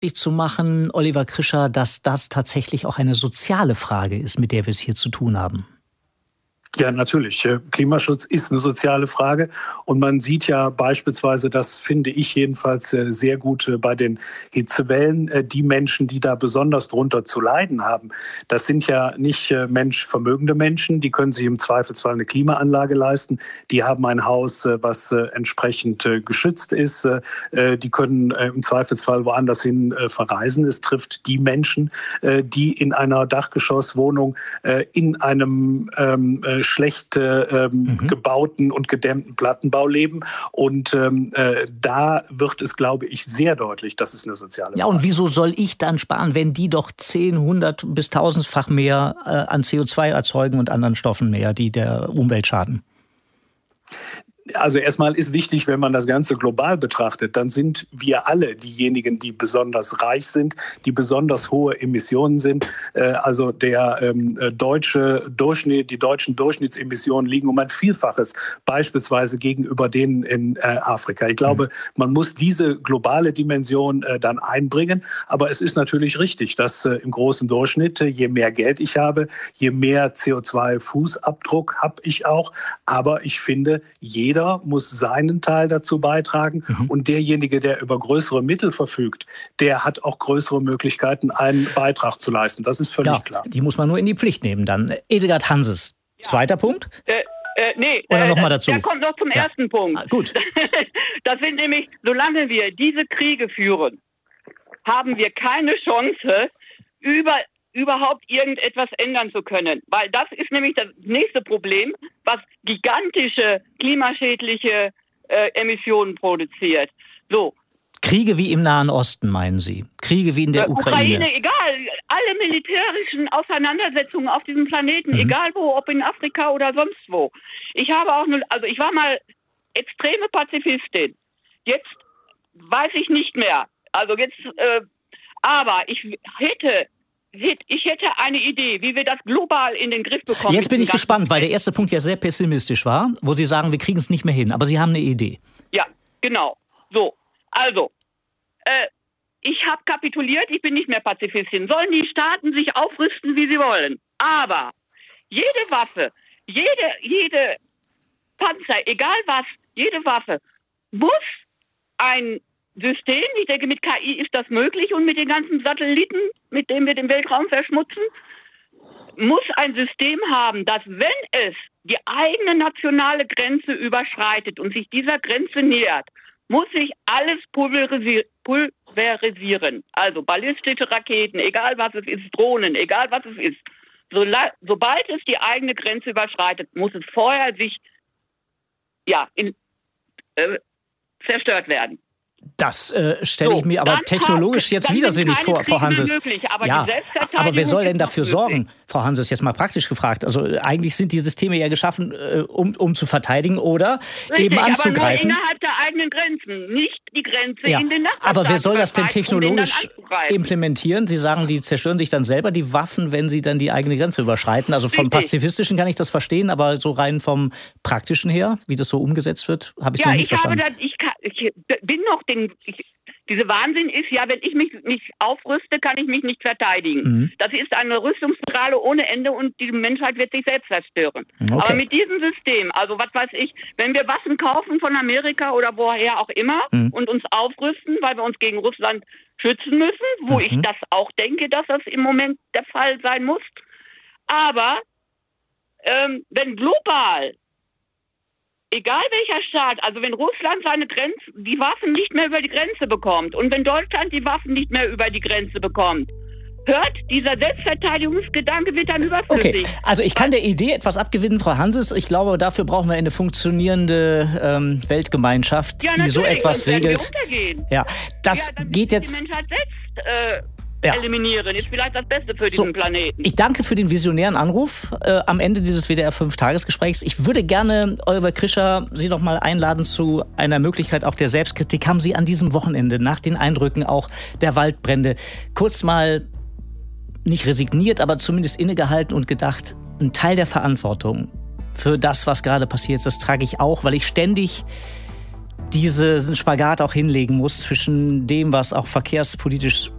zu machen, Oliver Krischer, dass das tatsächlich auch eine soziale Frage ist, mit der wir es hier zu tun haben? Ja, natürlich. Klimaschutz ist eine soziale Frage. Und man sieht ja beispielsweise, das finde ich jedenfalls sehr gut bei den Hitzewellen, die Menschen, die da besonders drunter zu leiden haben. Das sind ja nicht vermögende Menschen, die können sich im Zweifelsfall eine Klimaanlage leisten. Die haben ein Haus, was entsprechend geschützt ist. Die können im Zweifelsfall woanders hin verreisen. Es trifft die Menschen, die in einer Dachgeschosswohnung in einem schlecht gebauten und gedämmten Plattenbau leben. Und da wird es, glaube ich, sehr deutlich, dass es eine soziale Frage ist. Ja, und wieso soll ich dann sparen, wenn die doch 10, 100 bis 1000-fach mehr an CO2 erzeugen und anderen Stoffen mehr, die der Umwelt schaden? Also erstmal ist wichtig, wenn man das Ganze global betrachtet, dann sind wir alle diejenigen, die besonders reich sind, die besonders hohe Emissionen sind. Also der deutsche Durchschnitt, die deutschen Durchschnittsemissionen liegen um ein Vielfaches, beispielsweise gegenüber denen in Afrika. Ich glaube, man muss diese globale Dimension dann einbringen. Aber es ist natürlich richtig, dass im großen Durchschnitt, je mehr Geld ich habe, je mehr CO2-Fußabdruck habe ich auch. Aber ich finde, jeder muss seinen Teil dazu beitragen. Und derjenige, der über größere Mittel verfügt, der hat auch größere Möglichkeiten, einen Beitrag zu leisten. Das ist völlig klar. Die muss man nur in die Pflicht nehmen dann. Edelgard Hanses, zweiter Punkt? Nee, oder noch mal dazu? Der kommt noch zum ersten Punkt. Gut. Das sind nämlich, solange wir diese Kriege führen, haben wir keine Chance, überhaupt irgendetwas ändern zu können. Weil das ist nämlich das nächste Problem, was gigantische klimaschädliche Emissionen produziert. So. Kriege wie im Nahen Osten, meinen Sie? Kriege wie in der Ukraine? Egal. Alle militärischen Auseinandersetzungen auf diesem Planeten, egal wo, ob in Afrika oder sonst wo. Ich war mal extreme Pazifistin. Jetzt weiß ich nicht mehr. Aber ich hätte eine Idee, wie wir das global in den Griff bekommen. Jetzt bin ich gespannt, weil der erste Punkt ja sehr pessimistisch war, wo Sie sagen, wir kriegen es nicht mehr hin. Aber Sie haben eine Idee. Ja, genau. So, also, ich habe kapituliert, ich bin nicht mehr Pazifistin. Sollen die Staaten sich aufrüsten, wie sie wollen. Aber jede Waffe, jede Panzer, egal was, jede Waffe muss ein System, ich denke, mit KI ist das möglich und mit den ganzen Satelliten, mit denen wir den Weltraum verschmutzen, muss ein System haben, dass, wenn es die eigene nationale Grenze überschreitet und sich dieser Grenze nähert, muss sich alles pulverisieren. Also ballistische Raketen, egal was es ist, Drohnen, egal was es ist. Sobald es die eigene Grenze überschreitet, muss es vorher sich zerstört werden. Das stelle ich mir aber technologisch jetzt widersinnig vor, Frau Hanses. Aber wer soll denn dafür sorgen, Frau Hanses, jetzt mal praktisch gefragt? Also eigentlich sind die Systeme ja geschaffen, um zu verteidigen oder eben anzugreifen. Aber nur innerhalb der eigenen Grenzen, nicht die Grenze in den Nachbarstaaten. Aber wer soll das denn technologisch implementieren? Sie sagen, die zerstören sich dann selber die Waffen, wenn sie dann die eigene Grenze überschreiten. Also vom Pazifistischen kann ich das verstehen, aber so rein vom Praktischen her, wie das so umgesetzt wird, habe ich es noch nicht verstanden. Diese Wahnsinn ist ja, wenn ich mich nicht aufrüste, kann ich mich nicht verteidigen. Das ist eine Rüstungsspirale ohne Ende und die Menschheit wird sich selbst zerstören. Okay. Aber mit diesem System, also was weiß ich, wenn wir Waffen kaufen von Amerika oder woher auch immer und uns aufrüsten, weil wir uns gegen Russland schützen müssen, wo ich das auch denke, dass das im Moment der Fall sein muss. Aber wenn global, egal welcher Staat, also wenn Russland die Waffen nicht mehr über die Grenze bekommt und wenn Deutschland die Waffen nicht mehr über die Grenze bekommt, dieser Selbstverteidigungsgedanke wird dann überflüssig. Okay, also ich kann der Idee etwas abgewinnen, Frau Hanses. Ich glaube, dafür brauchen wir eine funktionierende Weltgemeinschaft, die so etwas regelt. Ja, das geht jetzt. Die Menschheit selbst eliminieren, ist vielleicht das Beste für diesen Planeten. Ich danke für den visionären Anruf am Ende dieses WDR 5-Tagesgesprächs. Ich würde gerne, Oliver Krischer, Sie noch mal einladen zu einer Möglichkeit auch der Selbstkritik. Haben Sie an diesem Wochenende nach den Eindrücken auch der Waldbrände kurz mal nicht resigniert, aber zumindest innegehalten und gedacht, ein Teil der Verantwortung für das, was gerade passiert, das trage ich auch, weil ich ständig diesen Spagat auch hinlegen muss zwischen dem, was auch verkehrspolitisch